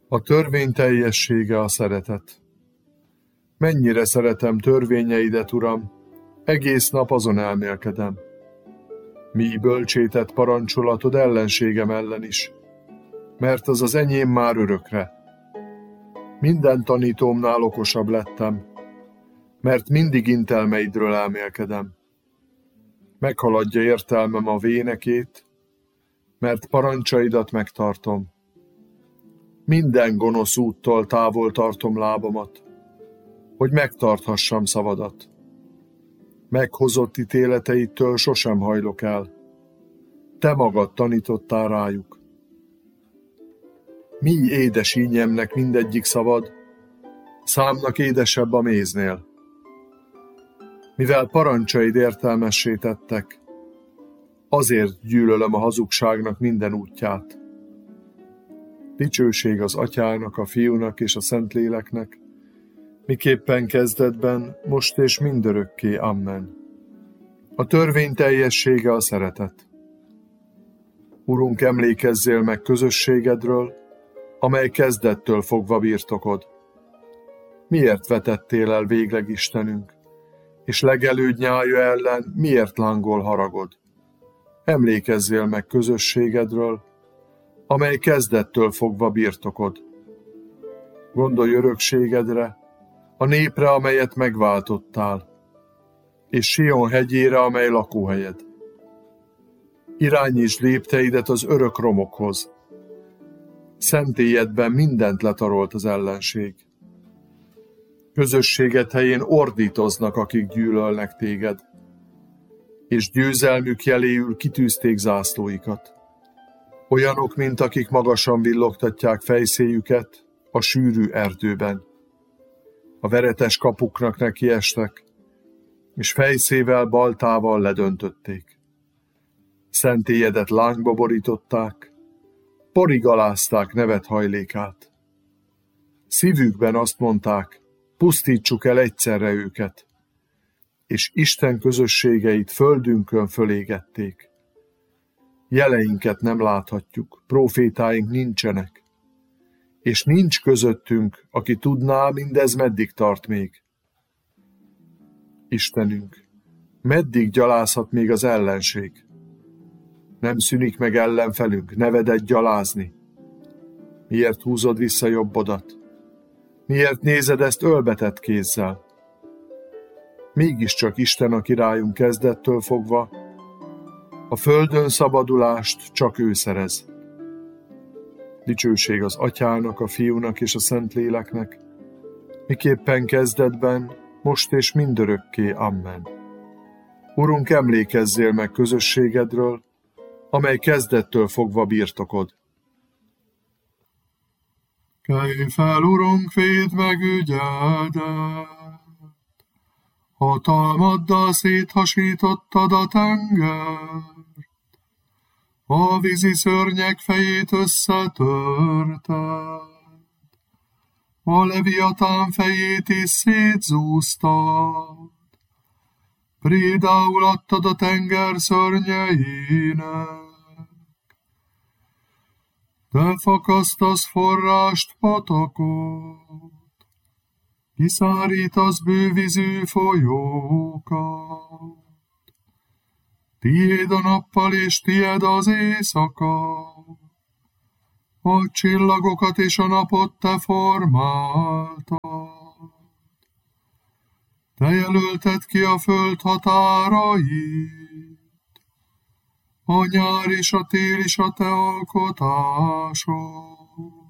A törvény teljessége a szeretet. Mennyire szeretem törvényeidet, Uram, egész nap azon elmélkedem. Mi bölcsétett parancsolatod ellenségem ellen is, mert az az enyém már örökre. Minden tanítómnál okosabb lettem, mert mindig intelmeidről elmélkedem. Meghaladja értelmem a vénekét, mert parancsaidat megtartom. Minden gonosz úttól távol tartom lábamat, hogy megtarthassam szavadat. Meghozott ítéleteitől sosem hajlok el. Te magad tanítottál rájuk. Mi édes ínyemnek mindegyik szavad, számnak édesebb a méznél. Mivel parancsaid értelmessé tettek, azért gyűlölöm a hazugságnak minden útját. Dicsőség az Atyának, a Fiúnak és a Szentléleknek, miképpen kezdetben, most és mindörökké. Amen. A törvény teljessége a szeretet. Urunk, emlékezzél meg közösségedről, amely kezdettől fogva birtokod. Miért vetettél el végleg Istenünk, és legelőd nyája ellen miért lángol haragod? Emlékezzél meg közösségedről, amely kezdettől fogva birtokod. Gondolj örökségedre, a népre, amelyet megváltottál, és Sion hegyére, amely lakóhelyed. Irányítsd lépteidet az örök romokhoz. Szentélyedben mindent letarolt az ellenség. Közösséged helyén ordítoznak, akik gyűlölnek téged, és győzelmük jeléül kitűzték zászlóikat. Olyanok, mint akik magasan villogtatják fejszéjüket a sűrű erdőben. A veretes kapuknak nekiestek, és fejszével baltával ledöntötték. Szentélyedet lángba borították, porig alázták nevet hajlékát. Szívükben azt mondták, pusztítsuk el egyszerre őket, és Isten közösségeit földünkön fölégették. Jeleinket nem láthatjuk, prófétáink nincsenek, és nincs közöttünk, aki tudná, mindez meddig tart még. Istenünk, meddig gyalázhat még az ellenség? Nem szűnik meg ellenfelünk, nevedet gyalázni? Miért húzod vissza jobbodat? Miért nézed ezt ölbetett kézzel? Mégiscsak Isten a királyunk kezdettől fogva, a földön szabadulást csak ő szerez. Dicsőség az Atyának, a Fiúnak és a Szentléleknek, miképpen kezdetben, most és mindörökké. Amen. Urunk, emlékezzél meg közösségedről, amely kezdettől fogva birtokod. Kelj fel, Urunk, védd meg ügyedet! Hatalmaddal széthasítottad a tengert, a vízi szörnyek fejét összetörted, a leviatán fejét is szétzúztad, prédául adtad a tenger szörnyeinek. Te fakasztasz forrást, patakot, kiszárítasz bővízű folyókat. Tiéd a nappal és tiéd az éjszaka, a csillagokat és a napot te formáltad. Te jelölted ki a föld határait, a nyár és a tél is a te alkotásod.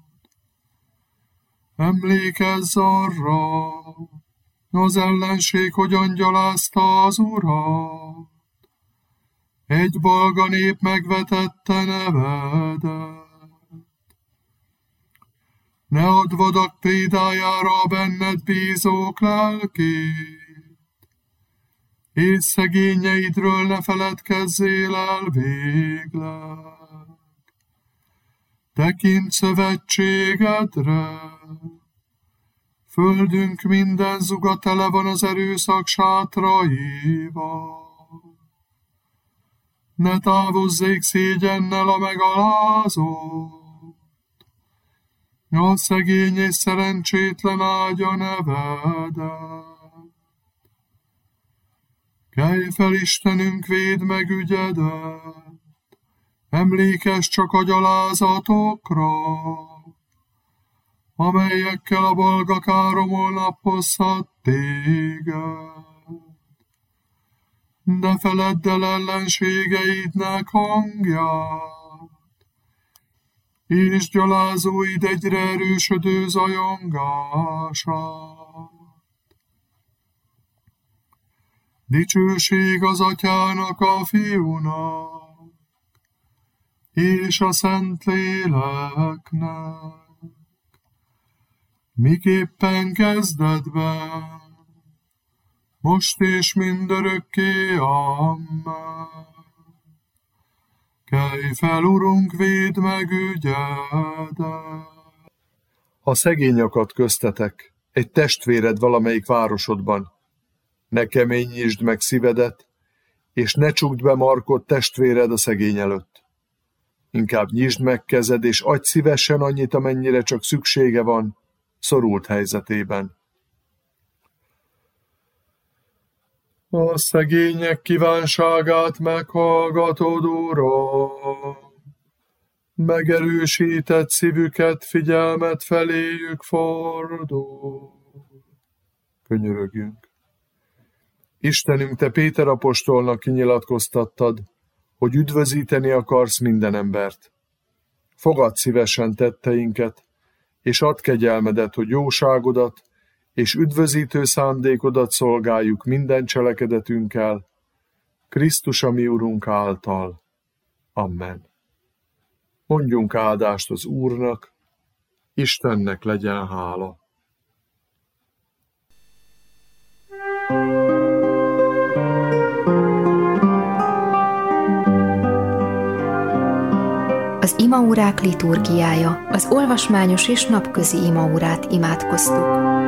Emlékezz arra, az ellenség hogyan gyalázta az Urat. Egy balga nép megvetette nevedet. Ne add vadak prédájára a benned bízók lelkét, és szegényeidről ne feledkezzél el végleg. Tekints szövetségedre, földünk minden zuga tele van az erőszak sátraival. Ne távozzék szégyennel a megalázót, A szegény és szerencsétlen áldja nevedet. Kelj fel, Istenünk, védd meg ügyedet, emlékezz csak a gyalázatokra, amelyekkel a balga káromol napozhat téged. De feledd el ellenségeidnek hangját, és gyalázóid egyre erősödő zajongását. Dicsőség az Atyának, a Fiúnak, és a Szentléleknek, miképpen kezdetben, most és mindörökké, amen. Kelj fel, Urunk, védd meg ügyedet. Ha szegény akad köztetek, egy testvéred valamelyik városodban, ne keményítsd meg szívedet, és ne csukd be markod testvéred a szegény előtt. Inkább nyisd meg kezed, és adj szívesen annyit, amennyire csak szüksége van, szorult helyzetében. A szegények kívánságát meghallgatod, Uram, megerősített szívüket, figyelmet feléjük fordul. Könyörögjünk. Istenünk, te Péter apostolnak kinyilatkoztattad, hogy üdvözíteni akarsz minden embert. Fogadd szívesen tetteinket, és add kegyelmedet, hogy jóságodat és üdvözítő szándékodat szolgáljuk minden cselekedetünkkel, Krisztus a mi Urunk által. Amen. Mondjunk áldást az Úrnak, Istennek legyen hála. Az imaórák liturgiája, az olvasmányos és napközi imaórát imádkoztuk.